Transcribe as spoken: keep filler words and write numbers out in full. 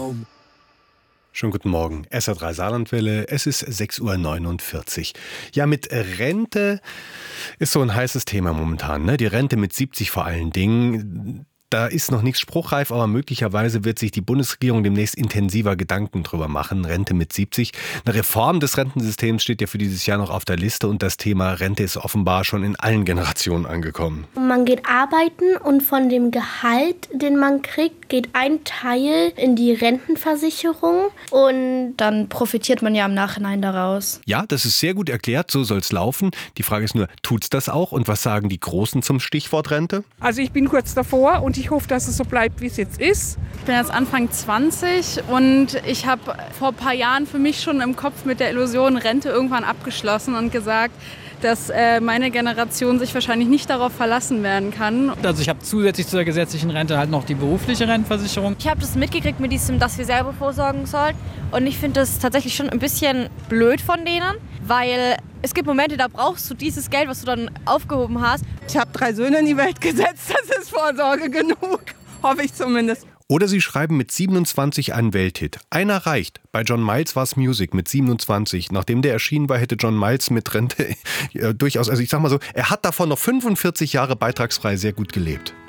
Schönen guten Morgen. S R drei Saarlandwelle, es ist sechs Uhr neunundvierzig. Ja, mit Rente ist so ein heißes Thema momentan, ne? Die Rente mit siebzig vor allen Dingen. Da ist noch nichts spruchreif, aber möglicherweise wird sich die Bundesregierung demnächst intensiver Gedanken drüber machen. Rente mit siebzig. Eine Reform des Rentensystems steht ja für dieses Jahr noch auf der Liste und das Thema Rente ist offenbar schon in allen Generationen angekommen. Man geht arbeiten und von dem Gehalt, den man kriegt, geht ein Teil in die Rentenversicherung und dann profitiert man ja im Nachhinein daraus. Ja, das ist sehr gut erklärt, so soll es laufen. Die Frage ist nur, tut's das auch und was sagen die Großen zum Stichwort Rente? Also ich bin kurz davor und ich hoffe, dass es so bleibt, wie es jetzt ist. Ich bin jetzt Anfang zwanzig und ich habe vor ein paar Jahren für mich schon im Kopf mit der Illusion Rente irgendwann abgeschlossen und gesagt, dass äh, meine Generation sich wahrscheinlich nicht darauf verlassen werden kann. Also ich habe zusätzlich zur gesetzlichen Rente halt noch die berufliche Rentenversicherung. Ich habe das mitgekriegt mit diesem, dass wir selber vorsorgen sollen. Und ich finde das tatsächlich schon ein bisschen blöd von denen, weil es gibt Momente, da brauchst du dieses Geld, was du dann aufgehoben hast. Ich habe drei Söhne in die Welt gesetzt, das ist Vorsorge genug, hoffe ich zumindest. Oder sie schreiben mit siebenundzwanzig einen Welthit. Einer reicht. Bei John Miles war es Music mit siebenundzwanzig. Nachdem der erschienen war, hätte John Miles mit Rente äh, durchaus, also ich sag mal so, er hat davon noch fünfundvierzig Jahre beitragsfrei sehr gut gelebt.